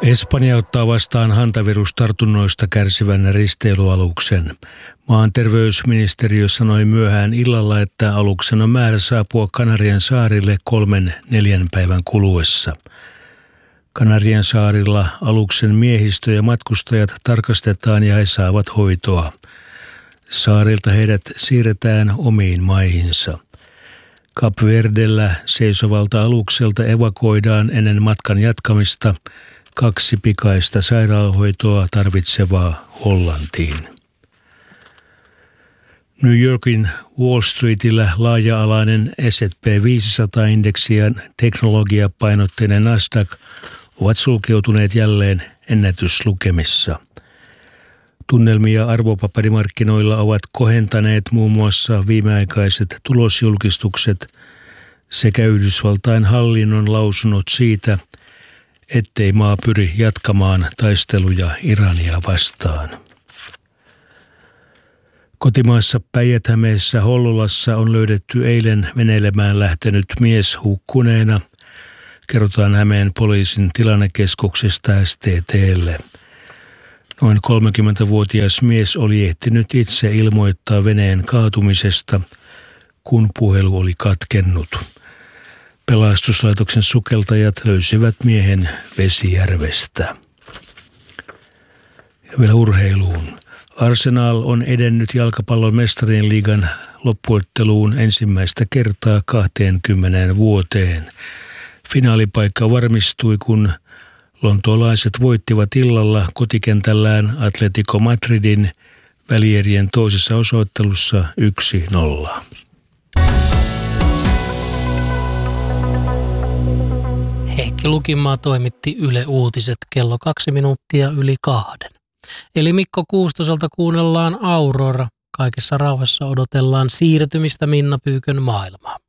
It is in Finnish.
Espanja ottaa vastaan hantavirustartunnoista kärsivän risteilyaluksen. Maan terveysministeriö sanoi myöhään illalla, että aluksen on määrä saapua Kanarian saarille 3-4 päivän kuluessa. Kanarian saarilla aluksen miehistö ja matkustajat tarkastetaan ja he saavat hoitoa. Saarilta heidät siirretään omiin maihinsa. Kap Verdellä seisovalta alukselta evakuoidaan ennen matkan jatkamista 2 pikaista sairaalahoitoa tarvitsevaa Hollantiin. New Yorkin Wall Streetillä laaja-alainen S&P 500-indeksi ja teknologiapainotteinen Nasdaq ovat sulkeutuneet jälleen ennätyslukemissa. Tunnelmia arvopaperimarkkinoilla ovat kohentaneet muun muassa viimeaikaiset tulosjulkistukset sekä Yhdysvaltain hallinnon lausunnot siitä, ettei maa pyri jatkamaan taisteluja Irania vastaan. Kotimaassa Päijät-Hämeessä Hollolassa on löydetty eilen veneilemään lähtenyt mies hukkuneena, kerrotaan Hämeen poliisin tilannekeskuksesta STT:lle. Noin 30-vuotias mies oli ehtinyt itse ilmoittaa veneen kaatumisesta, kun puhelu oli katkennut. Pelastuslaitoksen sukeltajat löysivät miehen Vesijärvestä. Ja vielä urheiluun. Arsenal on edennyt jalkapallon mestarien liigan loppuotteluun ensimmäistä kertaa 20 vuoteen. Finaalipaikka varmistui, kun lontoolaiset voittivat illalla kotikentällään Atletico Madridin välierien toisessa osoittelussa 1-0. Heikki Lukimaa toimitti Yle Uutiset kello 2:02. Eli Mikko Kuustoselta kuunnellaan Aurora. Kaikessa rauhassa odotellaan siirtymistä Minna Pyykön maailmaan.